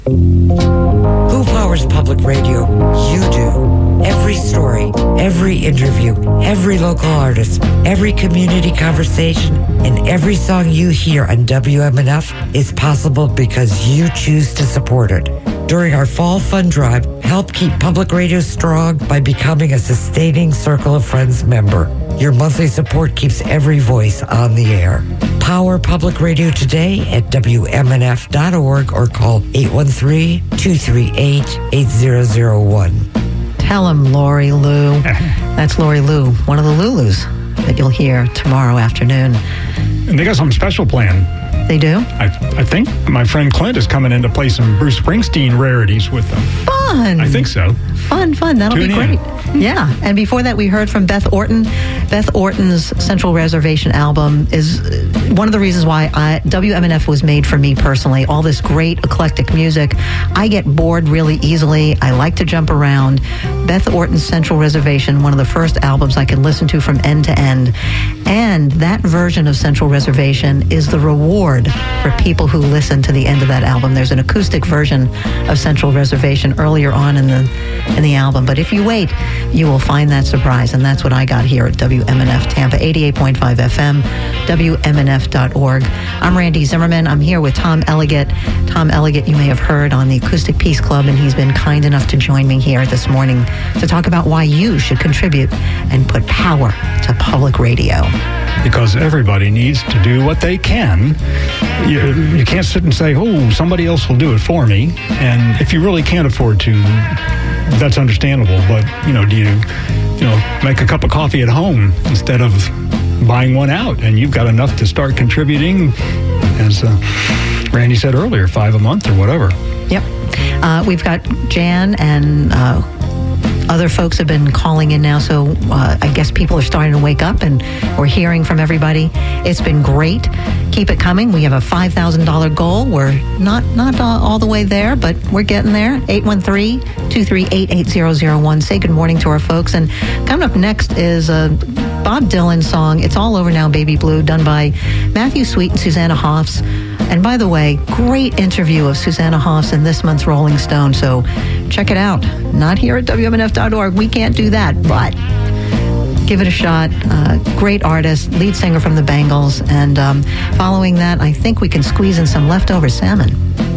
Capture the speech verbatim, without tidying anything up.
Who powers public radio? You do. Every story, every interview, every local artist, every community conversation, and every song you hear on W M N F is possible because you choose to support it. During our fall fund drive, help keep public radio strong by becoming a sustaining Circle of Friends member. Your monthly support keeps every voice on the air. Power Public Radio today at W M N F dot org or call eight one three, two three eight, eight zero zero one. Tell him, Lori Lou. That's Lori Lou, one of the Lulus that you'll hear tomorrow afternoon. And they got some special plan. They do? I, I think my friend Clint is coming in to play some Bruce Springsteen rarities with them. Fun! I think so. Fun, fun. That'll Tune be in. great. Yeah. And before that, we heard from Beth Orton. Beth Orton's Central Reservation album is one of the reasons why I, W M N F was made for me personally. All this great eclectic music. I get bored really easily. I like to jump around. Beth Orton's Central Reservation, one of the first albums I can listen to from end to end. And that version of Central Reservation is the reward for people who listen to the end of that album. There's an acoustic version of Central Reservation earlier on in the in the album. But if you wait, you will find that surprise. And that's what I got here at W M N F Tampa, eighty-eight point five F M, W M N F dot org. I'm Randy Zimmerman. I'm here with Tom Elliott. Tom Elliott, you may have heard on the Acoustic Peace Club, and he's been kind enough to join me here this morning to talk about why you should contribute and put power to public radio. Because everybody needs to do what they can. You, you can't sit and say, oh, somebody else will do it for me. And if you really can't afford to, that's understandable. But, you know, do you, you know, make a cup of coffee at home instead of buying one out? And you've got enough to start contributing, as uh, Randy said earlier, five a month or whatever. Yep. Uh, we've got Jan and uh, other folks have been calling in now, so uh, I guess people are starting to wake up and we're hearing from everybody. It's been great. Keep it coming. We have a five thousand dollars goal. We're not not uh, all the way there, but we're getting there. eight one three, two three eight, eight zero zero one. Say good morning to our folks. And coming up next is a Bob Dylan song, It's All Over Now, Baby Blue, done by Matthew Sweet and Susanna Hoffs. And by the way, great interview of Susanna Hoffs in this month's Rolling Stone. So check it out. Not here at W M N F dot org. We can't do that, but give it a shot. Uh, great artist, lead singer from the Bangles. And um, following that, I think we can squeeze in some leftover salmon.